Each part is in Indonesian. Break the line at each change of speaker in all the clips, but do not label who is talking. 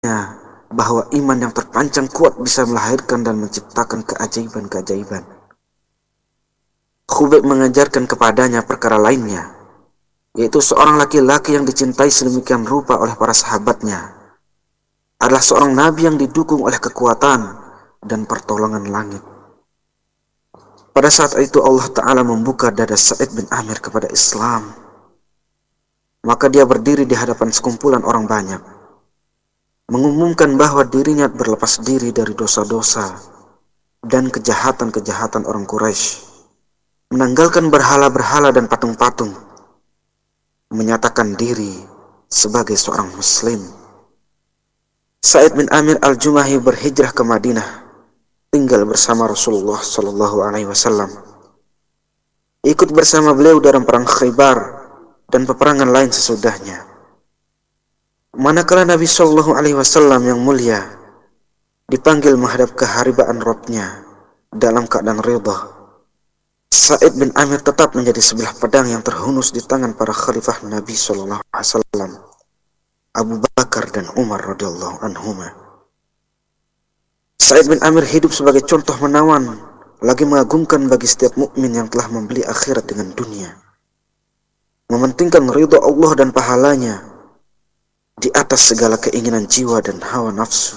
bahwa iman yang terpancang kuat bisa melahirkan dan menciptakan keajaiban-keajaiban. Khubayb mengajarkan kepadanya perkara lainnya, yaitu seorang laki-laki yang dicintai sedemikian rupa oleh para sahabatnya adalah seorang nabi yang didukung oleh kekuatan dan pertolongan langit. Pada saat itu Allah Ta'ala membuka dada Sa'id bin Amir kepada Islam. Maka dia berdiri di hadapan sekumpulan orang banyak, mengumumkan bahwa dirinya berlepas diri dari dosa-dosa dan kejahatan-kejahatan orang Quraisy, menanggalkan berhala-berhala dan patung-patung, menyatakan diri sebagai seorang muslim. Sa'id bin Amir al-Jumahi berhijrah ke Madinah, tinggal bersama Rasulullah Sallallahu Alaihi Wasallam, ikut bersama beliau dalam perang Khaybar dan peperangan lain sesudahnya. Manakala Nabi Sallallahu Alaihi Wasallam yang mulia dipanggil menghadap keharibaan Rabb-Nya dalam keadaan ridha, Sa'id bin Amir tetap menjadi sebelah pedang yang terhunus di tangan para khalifah Nabi Sallallahu Alaihi Wasallam, Abu Bakar dan Umar radhiyallahu anhuma. Sa'id bin Amir hidup sebagai contoh menawan lagi mengagumkan bagi setiap mukmin yang telah membeli akhirat dengan dunia, mementingkan ridha Allah dan pahalanya di atas segala keinginan jiwa dan hawa nafsu.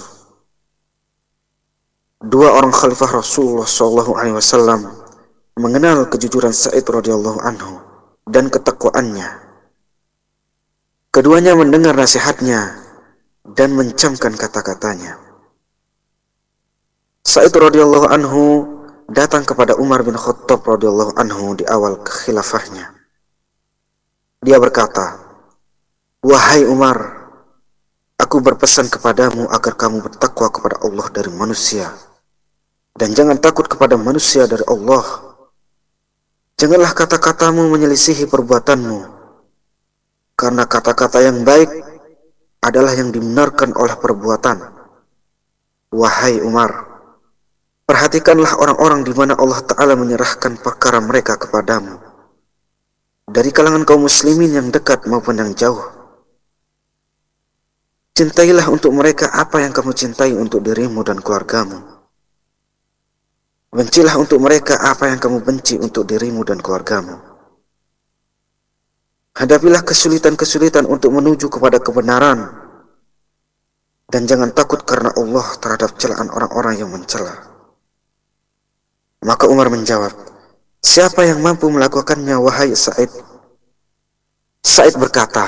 Dua orang khalifah Rasulullah Shallallahu Alaihi Wasallam mengenal kejujuran Sa'id radhiyallahu anhu dan ketakwaannya. Keduanya mendengar nasihatnya dan mencamkan kata-katanya. Sa'id radhiyallahu anhu datang kepada Umar bin Khattab radhiyallahu anhu di awal kekhilafahnya. Dia berkata, "Wahai Umar, aku berpesan kepadamu agar kamu bertakwa kepada Allah dari manusia, dan jangan takut kepada manusia dari Allah. Janganlah kata-katamu menyelisihi perbuatanmu, karena kata-kata yang baik adalah yang dibenarkan oleh perbuatan. Wahai Umar, perhatikanlah orang-orang di mana Allah Ta'ala menyerahkan perkara mereka kepadamu, dari kalangan kaum muslimin yang dekat maupun yang jauh. Cintailah untuk mereka apa yang kamu cintai untuk dirimu dan keluargamu. Bencilah untuk mereka apa yang kamu benci untuk dirimu dan keluargamu. Hadapilah kesulitan-kesulitan untuk menuju kepada kebenaran, dan jangan takut karena Allah terhadap celaan orang-orang yang mencela." Maka Umar menjawab, "Siapa yang mampu melakukannya, wahai Sa'id?" Sa'id berkata,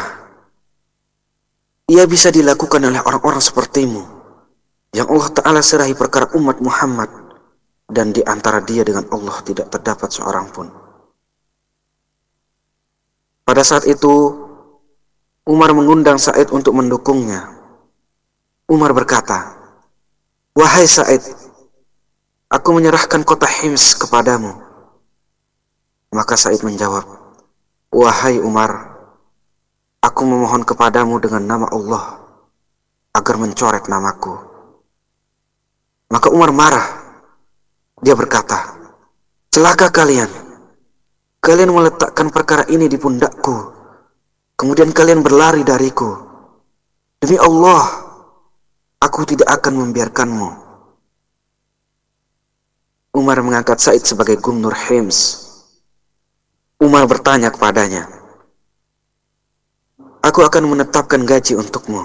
"Ia bisa dilakukan oleh orang-orang sepertimu, yang Allah Ta'ala serahi perkara umat Muhammad, dan di antara dia dengan Allah tidak terdapat seorang pun." Pada saat itu, Umar mengundang Sa'id untuk mendukungnya. Umar berkata, "Wahai Sa'id, aku menyerahkan kota Hims kepadamu." Maka Sa'id menjawab, "Wahai Umar, aku memohon kepadamu dengan nama Allah agar mencoret namaku." Maka Umar marah. Dia berkata, "Celaka kalian! Kalian meletakkan perkara ini di pundakku, kemudian kalian berlari dariku. Demi Allah, aku tidak akan membiarkanmu." Umar mengangkat Sa'id sebagai gubernur Hims. Umar bertanya kepadanya, "Aku akan menetapkan gaji untukmu."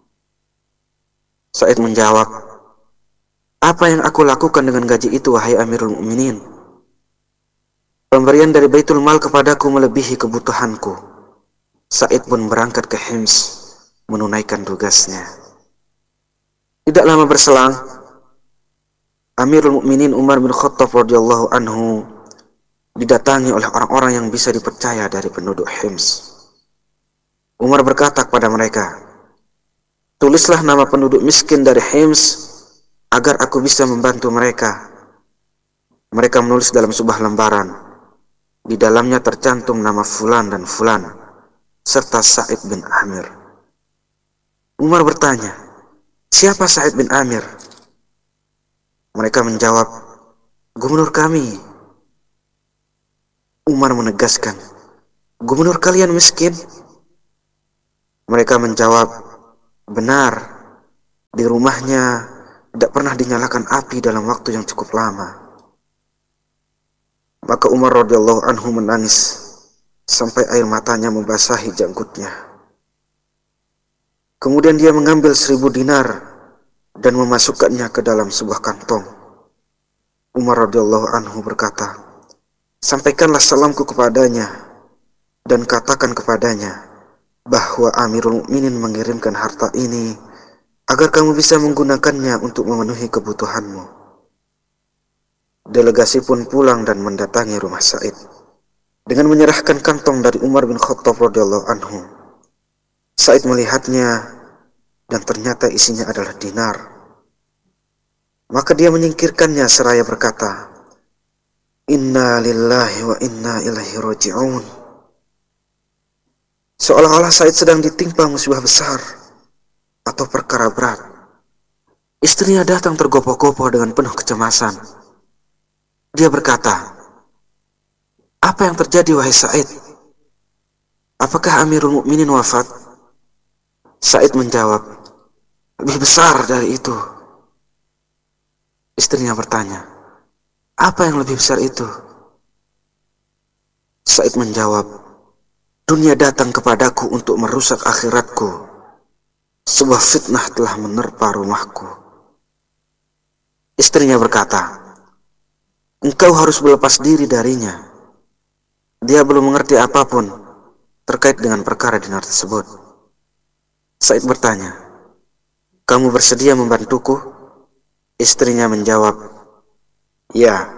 Sa'id menjawab, "Apa yang aku lakukan dengan gaji itu, wahai Amirul Mukminin? Pemberian dari Baitul Mal kepadaku melebihi kebutuhanku." Sa'id pun berangkat ke Hims menunaikan tugasnya. Tidak lama berselang, Amirul Mukminin Umar bin Khattab radhiyallahu anhu didatangi oleh orang-orang yang bisa dipercaya dari penduduk Hims. Umar berkata kepada mereka, "Tulislah nama penduduk miskin dari Hims agar aku bisa membantu mereka." Mereka menulis dalam sebuah lembaran. Di dalamnya tercantum nama Fulan dan Fulan serta Sa'id bin Amir. Umar bertanya, "Siapa Sa'id bin Amir?" Mereka menjawab, "Gubernur kami." Umar menegaskan, "Gubernur kalian miskin?" Mereka menjawab, "Benar, Di rumahnya tidak pernah dinyalakan api dalam waktu yang cukup lama. Maka Umar radhiyallahu anhu menangis sampai air matanya membasahi janggutnya. Kemudian dia mengambil 1.000 dinar dan memasukkannya ke dalam sebuah kantong. Umar radhiyallahu anhu berkata, "Sampaikanlah salamku kepadanya dan katakan kepadanya bahwa Amirul Mukminin mengirimkan harta ini agar kamu bisa menggunakannya untuk memenuhi kebutuhanmu." Delegasi pun pulang dan mendatangi rumah Sa'id dengan menyerahkan kantong dari Umar bin Khattab radhiyallahu anhu. Sa'id melihatnya dan ternyata isinya adalah dinar. Maka dia menyingkirkannya seraya berkata, "Inna lillahi wa inna ilaihi raji'un." Seolah-olah Sa'id sedang ditimpa musibah besar atau perkara berat. Istrinya datang tergopoh-gopoh dengan penuh kecemasan. Dia berkata, "Apa yang terjadi wahai Sa'id? Apakah Amirul Mukminin wafat?" Sa'id menjawab, "Lebih besar dari itu." Istrinya bertanya, "Apa yang lebih besar itu?" Sa'id menjawab, "Dunia datang kepadaku untuk merusak akhiratku. Sebuah fitnah telah menerpa rumahku." Istrinya berkata, "Engkau harus berlepas diri darinya. Dia belum mengerti apapun terkait dengan perkara dinar tersebut." Sa'id bertanya, "Kamu bersedia membantuku?" Istrinya menjawab, "Ya."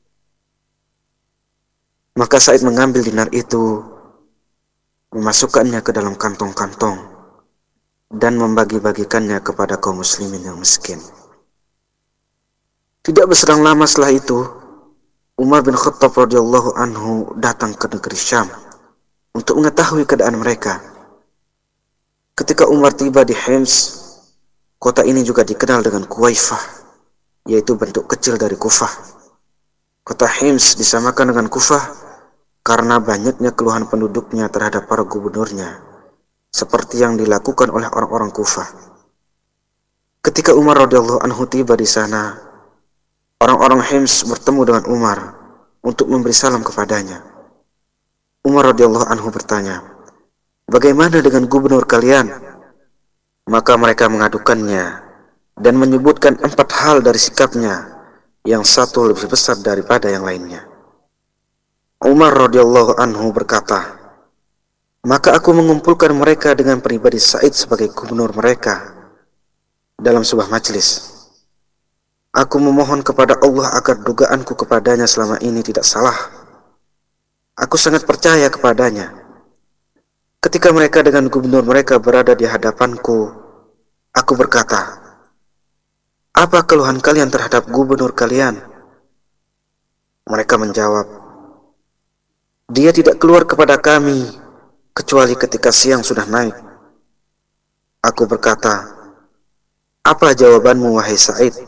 Maka Sa'id mengambil dinar itu, memasukkannya ke dalam kantong-kantong, dan membagi-bagikannya kepada kaum muslimin yang miskin. Tidak berselang lama setelah itu, Umar bin Khattab radhiyallahu anhu datang ke negeri Syam untuk mengetahui keadaan mereka. Ketika Umar tiba di Hims, kota ini juga dikenal dengan Kuwaifah, yaitu bentuk kecil dari Kufah. Kota Hims disamakan dengan Kufah karena banyaknya keluhan penduduknya terhadap para gubernurnya, seperti yang dilakukan oleh orang-orang Kufah. Ketika Umar radhiyallahu anhu tiba di sana, orang-orang Hims bertemu dengan Umar untuk memberi salam kepadanya. Umar radhiyallahu anhu bertanya, "Bagaimana dengan gubernur kalian?" Maka mereka mengadukannya dan menyebutkan 4 hal dari sikapnya, yang satu lebih besar daripada yang lainnya. Umar radhiyallahu anhu berkata, "Maka aku mengumpulkan mereka dengan pribadi Sa'id sebagai gubernur mereka dalam sebuah majelis. Aku memohon kepada Allah agar dugaanku kepadanya selama ini tidak salah. Aku sangat percaya kepadanya. Ketika mereka dengan gubernur mereka berada di hadapanku, aku berkata, 'Apa keluhan kalian terhadap gubernur kalian?' Mereka menjawab, 'Dia tidak keluar kepada kami kecuali ketika siang sudah naik.' Aku berkata, 'Apa jawabanmu wahai Sa'id?'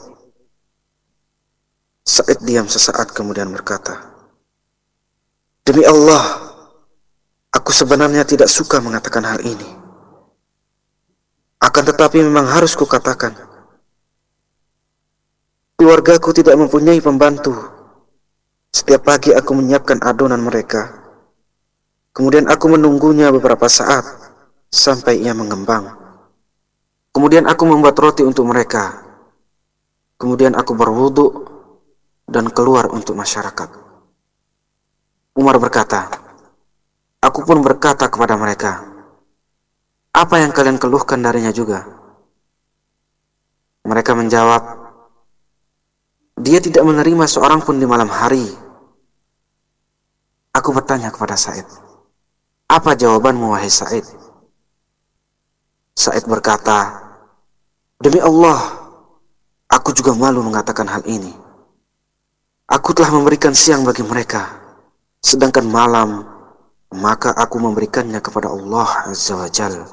Sa'id diam sesaat kemudian berkata, 'Demi Allah, aku sebenarnya tidak suka mengatakan hal ini. Akan tetapi memang harus kukatakan. Keluargaku tidak mempunyai pembantu. Setiap pagi aku menyiapkan adonan mereka. Kemudian aku menunggunya beberapa saat sampai ia mengembang. Kemudian aku membuat roti untuk mereka. Kemudian aku berwudu dan keluar untuk masyarakat.' Umar berkata, aku pun berkata kepada mereka, 'Apa yang kalian keluhkan darinya juga?' Mereka menjawab, 'Dia tidak menerima seorang pun di malam hari.' Aku bertanya kepada Sa'id, 'Apa jawabanmu wahai Sa'id?' Sa'id berkata, 'Demi Allah, aku juga malu mengatakan hal ini. Aku telah memberikan siang bagi mereka, sedangkan malam, maka aku memberikannya kepada Allah Azza wa Jalla.'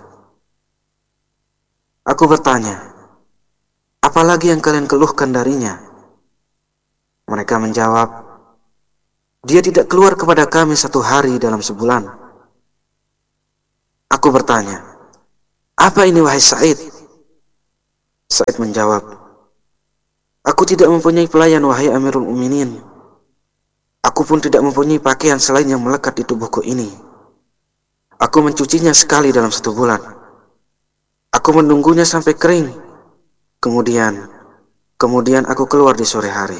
Aku bertanya, 'Apalagi yang kalian keluhkan darinya?' Mereka menjawab, 'Dia tidak keluar kepada kami 1 hari dalam sebulan.' Aku bertanya, 'Apa ini wahai Sa'id?' Said menjawab, "Aku tidak mempunyai pelayan, wahai Amirul Mukminin. Aku pun tidak mempunyai pakaian selain yang melekat di tubuhku ini. Aku mencucinya sekali dalam 1 bulan. Aku menunggunya sampai kering. Kemudian aku keluar di sore hari."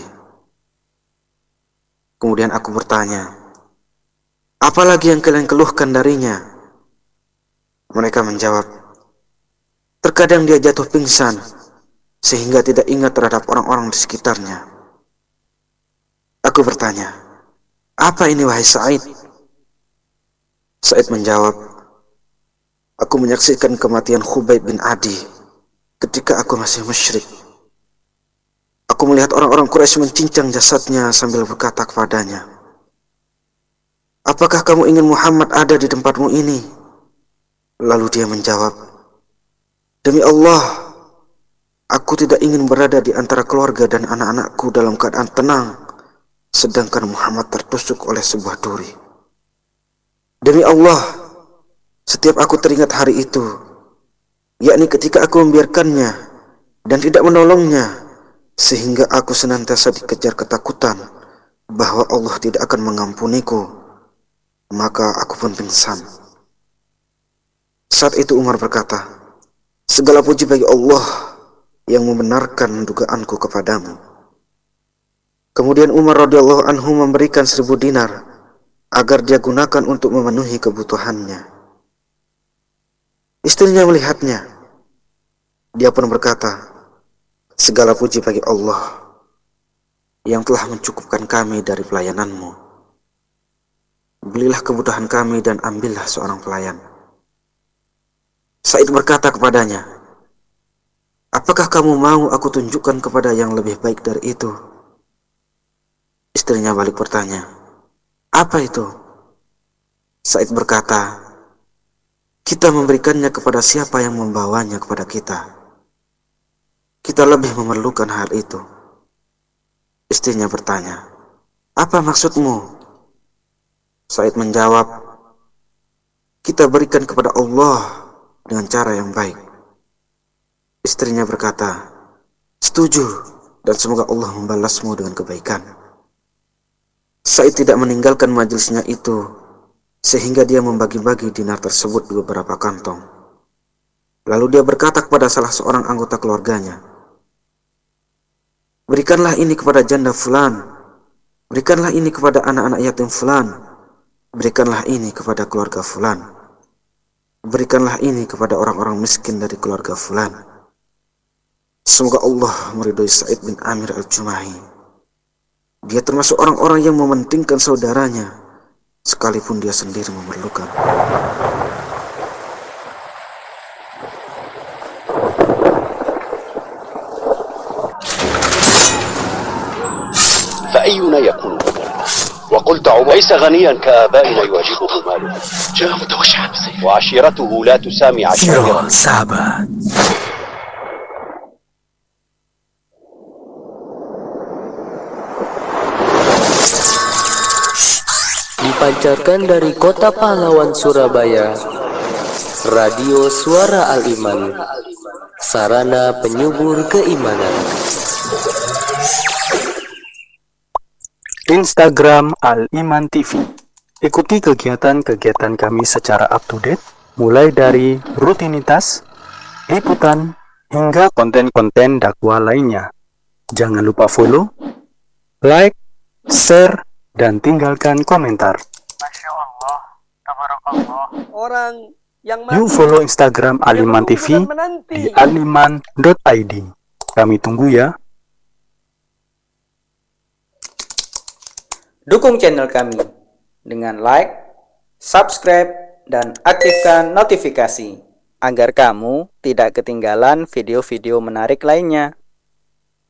Kemudian aku bertanya, "Apa lagi yang kalian keluhkan darinya?" Mereka menjawab, "Terkadang dia jatuh pingsan sehingga tidak ingat terhadap orang-orang di sekitarnya." Aku bertanya, "Apa ini wahai Sa'id?" Sa'id menjawab, "Aku menyaksikan kematian Khubayb bin Adi ketika aku masih musyrik. Aku melihat orang-orang Quraisy mencincang jasadnya sambil berkata kepadanya, 'Apakah kamu ingin Muhammad ada di tempatmu ini?' Lalu dia menjawab, 'Demi Allah, aku tidak ingin berada di antara keluarga dan anak-anakku dalam keadaan tenang, sedangkan Muhammad tertusuk oleh sebuah duri. Demi Allah, setiap aku teringat hari itu, yakni ketika aku membiarkannya dan tidak menolongnya, sehingga aku senantiasa dikejar ketakutan bahwa Allah tidak akan mengampuniku, maka aku pun pingsan.' Saat itu Umar berkata, 'Segala puji bagi Allah yang membenarkan dugaanku kepadamu.' Kemudian Umar radhiyallahu anhu memberikan 1.000 dinar agar dia gunakan untuk memenuhi kebutuhannya. Istrinya melihatnya. Dia pun berkata, 'Segala puji bagi Allah yang telah mencukupkan kami dari pelayananmu. Belilah kebutuhan kami dan ambillah seorang pelayan.' Said berkata kepadanya, 'Apakah kamu mau aku tunjukkan kepada yang lebih baik dari itu?' Istrinya balik bertanya, 'Apa itu?' Said berkata, 'Kita memberikannya kepada siapa yang membawanya kepada kita. Kita lebih memerlukan hal itu.' Istrinya bertanya, 'Apa maksudmu?' Said menjawab, 'Kita berikan kepada Allah dengan cara yang baik.' Istrinya berkata, 'Setuju, dan semoga Allah membalasmu dengan kebaikan.' Said tidak meninggalkan majelisnya itu, sehingga dia membagi-bagi dinar tersebut di beberapa kantong. Lalu dia berkata kepada salah seorang anggota keluarganya, 'Berikanlah ini kepada janda fulan, berikanlah ini kepada anak-anak yatim fulan, berikanlah ini kepada keluarga fulan, berikanlah ini kepada orang-orang miskin dari keluarga fulan. Semoga Allah meridhoi Sa'id bin Amir al-Jumahi. Dia termasuk orang-orang yang mementingkan saudaranya, sekalipun dia sendiri memerlukan.'"
فأينا يكون وقلت عمر ليس غنيا كآبائنا يواجهه ماله جاء متوشعا وعشيرته لا تسامي عشيرة
sahabat.
Dipancarkan dari kota pahlawan Surabaya, Radio Suara Al-Iman, sarana penyubur keimanan.
Instagram Al-Iman TV. Ikuti kegiatan-kegiatan kami secara up-to-date, mulai dari rutinitas, liputan, hingga konten-konten dakwah lainnya. Jangan lupa follow, like, share, dan tinggalkan komentar.
Masya Allah, tabarakallah. Orang yang
Yuk follow Instagram Al-Iman TV di aliman.id. Kami tunggu ya.
Dukung channel kami dengan like, subscribe, dan aktifkan notifikasi agar kamu tidak ketinggalan video-video menarik lainnya.